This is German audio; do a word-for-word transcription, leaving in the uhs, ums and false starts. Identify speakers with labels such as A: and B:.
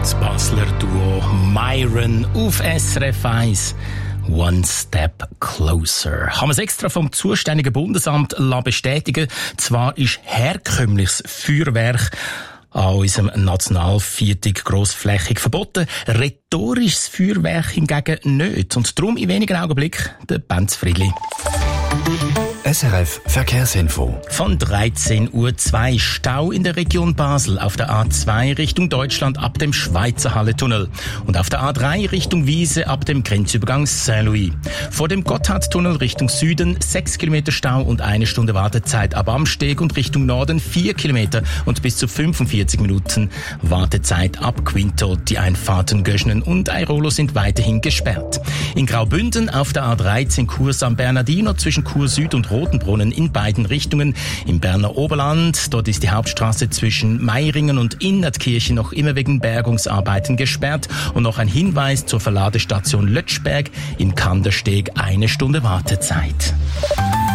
A: Das Basler Duo Myron auf S R F eins. One Step Closer. Haben wir es extra vom zuständigen Bundesamt bestätigen. Zwar ist herkömmliches Feuerwerk an unserem Nationalviertag grossflächig verboten, rhetorisches Feuerwerk hingegen nicht. Und darum in wenigen Augenblicken der Benz Friedli.
B: S R F Verkehrsinfo.
A: Von dreizehn Uhr zwei Stau in der Region Basel auf der A zwei Richtung Deutschland ab dem Schweizer Halletunnel und auf der A drei Richtung Wiese ab dem Grenzübergang Saint-Louis. Vor dem Gotthardtunnel Richtung Süden sechs Kilometer Stau und eine Stunde Wartezeit ab Amsteg und Richtung Norden vier Kilometer und bis zu fünfundvierzig Minuten Wartezeit ab Quinto. Die Einfahrten Göschnen und Airolo sind weiterhin gesperrt. In Graubünden auf der A dreizehn Chur San Bernardino zwischen Chur Süd und Rotenbrunnen in beiden Richtungen. Im Berner Oberland, dort ist die Hauptstraße zwischen Meiringen und Innertkirchen noch immer wegen Bergungsarbeiten gesperrt. Und noch ein Hinweis zur Verladestation Lötschberg im Kandersteg, eine Stunde Wartezeit.